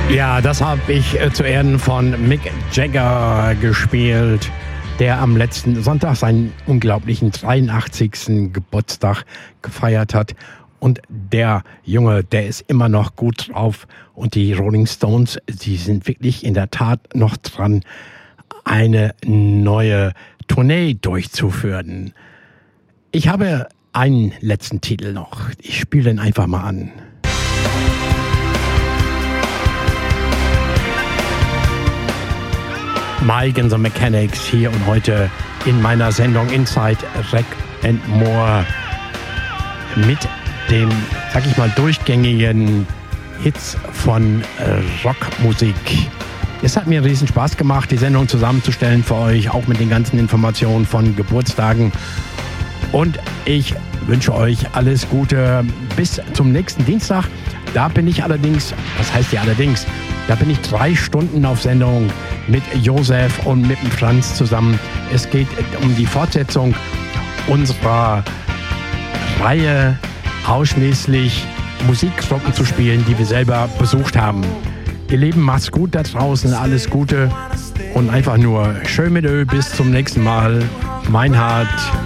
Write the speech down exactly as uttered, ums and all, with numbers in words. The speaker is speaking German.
Ja, das habe ich äh, zu Ehren von Mick Jagger gespielt, der am letzten Sonntag seinen unglaublichen dreiundachtzigsten Geburtstag gefeiert hat. Und der Junge, der ist immer noch gut drauf. Und die Rolling Stones, die sind wirklich in der Tat noch dran, eine neue Tournee durchzuführen. Ich habe einen letzten Titel noch. Ich spiele den einfach mal an. Mike and the Mechanics hier und heute in meiner Sendung Inside Rec and More mit den, sag ich mal, durchgängigen Hits von äh, Rockmusik. Es hat mir riesen Spaß gemacht, die Sendung zusammenzustellen für euch, auch mit den ganzen Informationen von Geburtstagen. Und ich wünsche euch alles Gute bis zum nächsten Dienstag. Da bin ich allerdings, was heißt ja allerdings, da bin ich drei Stunden auf Sendung mit Josef und mit dem Franz zusammen. Es geht um die Fortsetzung unserer Reihe, ausschließlich Musikgruppen zu spielen, die wir selber besucht haben. Ihr Lieben, macht's gut da draußen, alles Gute und einfach nur schön mit Ö. Bis zum nächsten Mal. Meinhard.